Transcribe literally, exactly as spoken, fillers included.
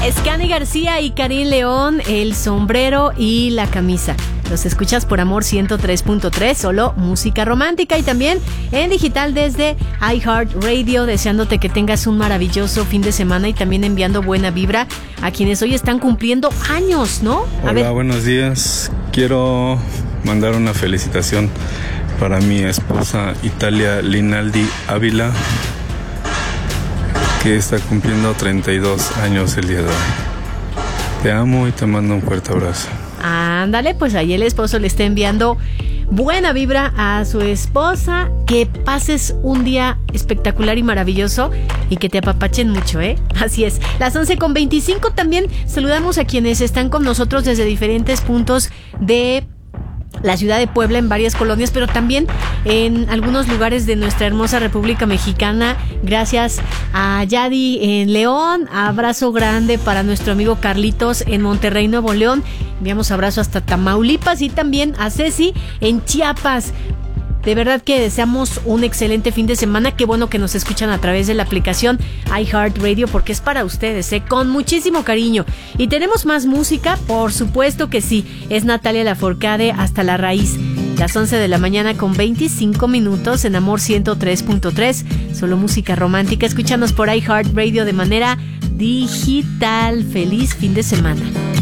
Scani García y Karim León, el sombrero y la camisa. Los escuchas por Amor ciento tres punto tres, solo música romántica, y también en digital desde iHeartRadio, deseándote que tengas un maravilloso fin de semana y también enviando buena vibra a quienes hoy están cumpliendo años, ¿no? A Hola, ver. Buenos días. Quiero mandar una felicitación para mi esposa Italia Linaldi Ávila, que está cumpliendo treinta y dos años el día de hoy. Te amo y te mando un fuerte abrazo. Ándale, pues ahí el esposo le está enviando buena vibra a su esposa. Que pases un día espectacular y maravilloso y que te apapachen mucho, ¿eh? Así es. Las once con veinticinco. También saludamos a quienes están con nosotros desde diferentes puntos de la ciudad de Puebla, en varias colonias, pero también en algunos lugares de nuestra hermosa República Mexicana. Gracias a Yadi en León, abrazo grande para nuestro amigo Carlitos en Monterrey, Nuevo León. Enviamos abrazo hasta Tamaulipas, y también a Ceci en Chiapas. De verdad que deseamos un excelente fin de semana. Qué bueno que nos escuchan a través de la aplicación iHeartRadio, porque es para ustedes, ¿eh? Con muchísimo cariño. Y tenemos más música, por supuesto que sí. Es Natalia Lafourcade, Hasta la Raíz. Las once de la mañana con veinticinco minutos en Amor ciento tres punto tres. Solo música romántica. Escúchanos por iHeartRadio de manera digital. Feliz fin de semana.